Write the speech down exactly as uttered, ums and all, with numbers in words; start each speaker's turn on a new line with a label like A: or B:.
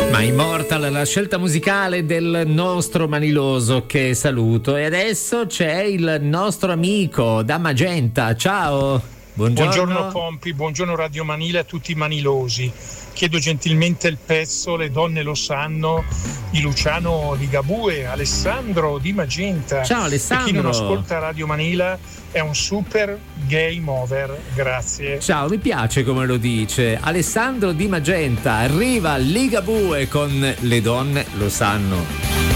A: Ma Immortal, la scelta musicale del nostro Maniloso, che saluto. E adesso c'è il nostro amico da Magenta. Ciao, buongiorno.
B: Buongiorno Pompi, buongiorno Radio Manila e a tutti i manilosi. Chiedo gentilmente il pezzo Le donne lo sanno di Luciano Ligabue, Alessandro di Magenta.
A: Ciao Alessandro.
B: E chi non ascolta Radio Manila è un super game over, grazie.
A: Ciao, mi piace come lo dice Alessandro di Magenta. Arriva Ligabue con Le donne lo sanno.